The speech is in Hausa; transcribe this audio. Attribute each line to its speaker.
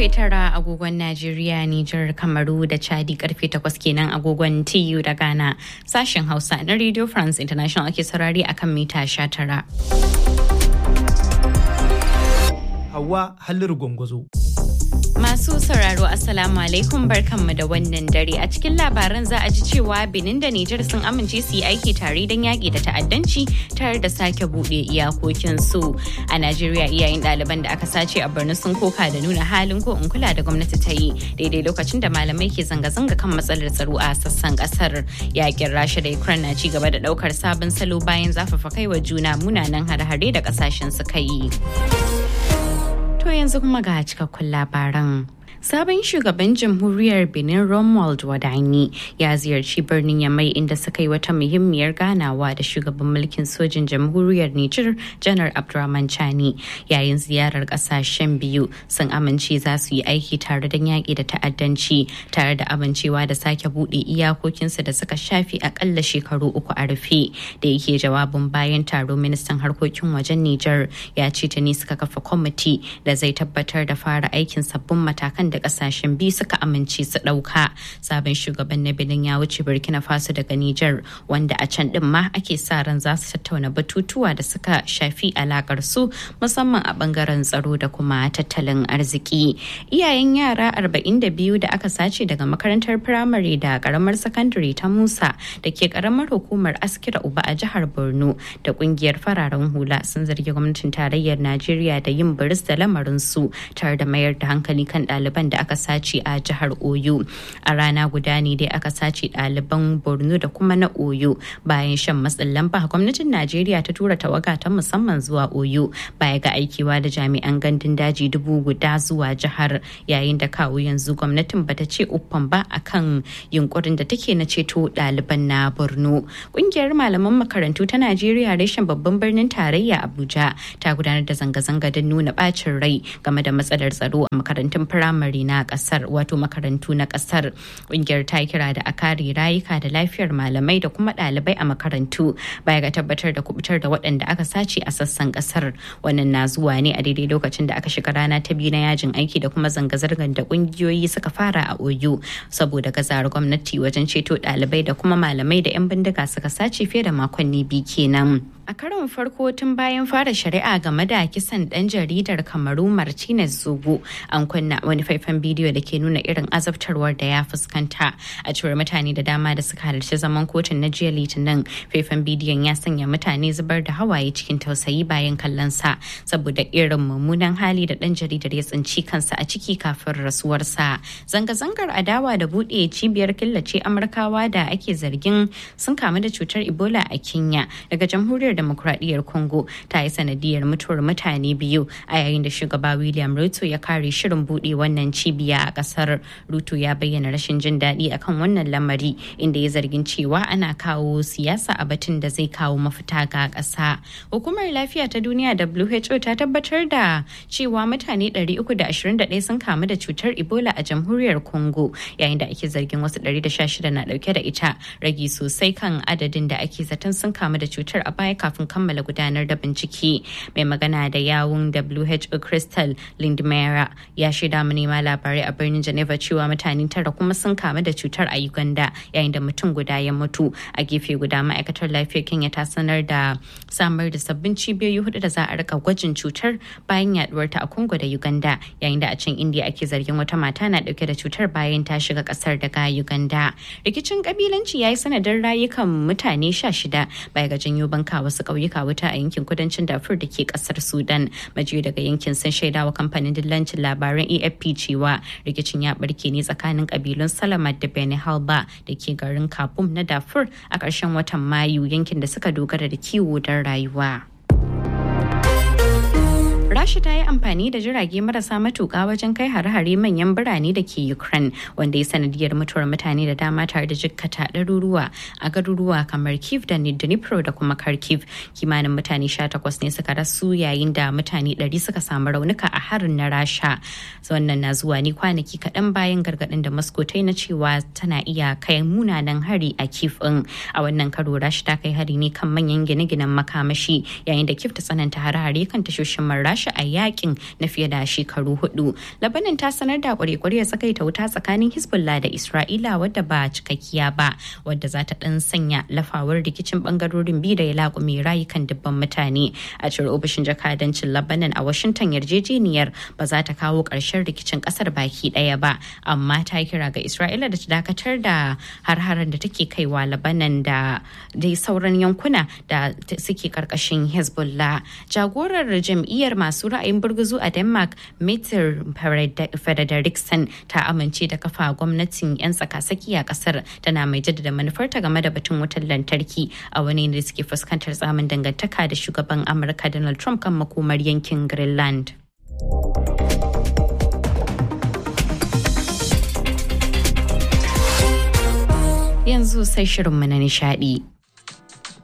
Speaker 1: karfe 9 agogon Najeriya, Nijar, Kamaru da Chadi karfe 8 kenan agogon TU da Ghana. Sashen Hausa na Radio France International ake saurari akan mita 19.
Speaker 2: Hauwa Halliru Gwangwazo.
Speaker 1: Masu sauraro Assalamu alaikum barkanmu da wannan dare. A cikin labaran za a ji cewa Benin da Nijar sun amince su yi aiki tare don yaƙi da ta'addanci tare da sake buɗe iyakokinsu. A Najeriya iyayen ɗaliban da aka sace a Borno sun koka da nuna halin ko in kula da gwamnati ta yi daidai lokacin da malamai ke zanga-zanga kan matsalar tsaro a sassan ƙasar. Yaƙin Rasha da Ukraine na ci gaba da ɗaukar sabon salo bayan zafafa kaiwa juna munanan hare-hare da ƙasashen suka yi. To yanzu kuma ga cikakkun labaran. Sabon shugaban jamhuriyar Benin Romuald Wadani ya ziyarci birnin Yamai inda suka yi wata muhimmiyar ganawa da shugaban mulkin sojin jamhuriyar Nijar Janar Abdurrahman Chani. Yayin ziyarar kasashen biyu sun amince za su yi aiki tare da yaƙi da ta'addanci tare da amincewa da sake buɗe iyakokinsu da suka shafi akalla shekaru 3 a rufe. Da yake jawabin bayan taro ministan harkokin wajen Nijar ya ce tuni suka kafa kwamiti da zai tabbatar da fara aikin sabbin matakan da kasashen biyu suka amince su ɗauka. Sabon shugaban na Benin ya wuce Burkina Faso daga Nijar wanda a can din ma ake sa ran za su tattauna batutuwa da suka shafi alakar su musamman a bangaren tsaro da kuma tattalin arziki. Iyayen yara 42 da aka sace daga makarantar firamare da karamar sakandare ta Musa da ke karamar hukumar Askira Uba a jihar Borno da kungiyar fararen hula sun zargi gwamnatin tarayyar Najeriya da yin biris da lamarin su tare da mayar da hankali kan ɗaliban da aka sace a jihar Oyo. A rana guda ne dai aka sace ɗaliban Borno da kuma na Oyo bayan shan matsin lamba gwamnatin Najeriya ta tura tawaga ta musamman zuwa Oyo baya ga aikewa da jami'an gandun daji 1000 zuwa jihar, yayin da kawo yanzu gwamnatin bata ce uffan ba akan yunkurin da take na ceto ɗaliban na Borno. Kungiyar malaman makarantu ta Najeriya reshen babban birnin tarayya Abuja ta gudanar da zanga-zanga don nuna bacin rai game da matsalar tsaro a makarantun firamare na kasar, wato makarantu na kasar. Kungiyar ta kira da a kare rayuka da lafiyar malamai da kuma ɗalibai a makarantu baya ga tabbatar da kubutar da waɗanda aka sace a sassan kasar. Wannan na zuwa ne a daidai lokacin da aka shiga rana ta biyu na yajin aiki da kuma zanga-zangar da kungiyoyi suka fara a Oyo saboda gazawar gwamnati wajen ceto ɗalibai da kuma malamai da 'yan bindiga suka sace fiye da makonni 2 kenan. A karon farko tun bayan fara shari'a game da kisan ɗan jaridar Kamaru Martinez Zogo, an kunna wani faifan bidiyo da ke nuna irin azabtarwar da ya fuskanta. A cewar mutane da dama da suka halarci zaman kotun na jiya Litinin, faifan bidiyon ya sanya mutane zubar da hawaye cikin tausayi bayan kallon sa saboda irin mummunan hali da ɗan jaridar ya tsinci kansa a ciki kafin rasuwarsa. Zanga-zangar adawa da buɗe cibiyar killace Amurkawa da ake zargin sun kamu da cutar Ebola a Kenya daga jamhuriyar Demokradiyyar Congo ta yi sanadiyar mutuwar mutane 2 a yayin da shugaba William Ruto ya kare shirin buɗe wannan cibiya a ƙasar. Ruto ya bayyana rashin jin daɗi akan wannan lamari inda ya zargin cewa ana kawo siyasa a batun da zai kawo mafita ga ƙasa. Hukumar Lafiya ta Duniya WHO ta tabbatar da cewa mutane 321 sun kamu da cutar Ebola a jamhuriyar Congo yayin da ake zargin wasu 116 na ɗauke da ita, ragi sosai kan adadin da ake zaton sun kamu da cutar a baya kafin kammala gudanar da bincike. Mai magana da yawun WHO Crystal Lindmera ya shaida manema labarai a birnin Geneva cewa mutane 9 kuma sun kamu da cutar a Uganda yayin da mutum guda ya mutu. A gefe guda ma'aikatar lafiyar Kenya ta sanar da samar da sabbin cibiyoyi 4 da za a rika gwajin cutar bayan yaduwar ta a Congo da Uganda, yayin da a can India ake zargin wata mata na dauke da cutar bayan ta shiga kasar daga Uganda. Rikicin kabilanci ya yi sanadin rayukan mutane 16 baya ga janyo banka wasu ƙauyuka wuta a yankin kudancin Darfur da ke kasar Sudan. Majiyoyi daga yankin sun shaidawa kamfanin dillancin labaran AFP cewa rikicin ya barke ne tsakanin kabilun Salamat da Beni Halba da ke garin Kabum na Darfur a ƙarshen watan Mayu, yankin da suka dogara da kiwo don rayuwa. Rasha ta yi amfani da jirage marasa matuƙa wajen kai hare-hare manyan birane da ke Ukraine, wanda ya sanadiyar mutuwar mutane da dama tare da jikkata ɗaruruwa a garuruwa kamar Kyiv da Dnipro da kuma Kharkiv. Kimanin mutane 18 ne suka rasu yayin da mutane 100 suka samu raunuka a harin na Rasha. Wannan na zuwa ne kwanaki kaɗan bayan gargaɗin da Moscow ta yi na cewa tana iya kai munanan hari a Kyiv ɗin. A wannan karo Rasha ta kai hari ne kan manyan gine-ginen makamashi, yayin da Kyiv ta tsananta hare-hare kan tashoshin man Rasha a yakin na fiye da shekaru 4. Labanan ta sanar da kwarekwarya tsakaita wuta tsakanin Hezbollah da Isra'ila wadda ba cikakkiya ba, wadda za ta dan sanya lafawar rikicin bangarorin biyu da ya laƙume rayukan dubban mutane. A cire ofishin jakadancin Labanan a Washington, yarjejeniyar ba za ta kawo ƙarshen rikicin ƙasar baki ɗaya ba, amma ta kira ga Isra'ila da ta dakatar da har-haren da take kaiwa Labanan da dai sauran yankuna da suke karkashin Hezbollah. Jagorar jam'iyyar masu ra'ayin burguzu a Denmark, Mette Frederiksen, ta amince da kafa gwamnatin 'yan tsaka-saki a kasar, tana mai jaddada manufarta game da batun wutar lantarki a wani da suke fuskantar tsamin dangantaka da shugaban Amurka Donald Trump kan makomar yankin Greenland. Yanzu sai shirinmu na nishadi.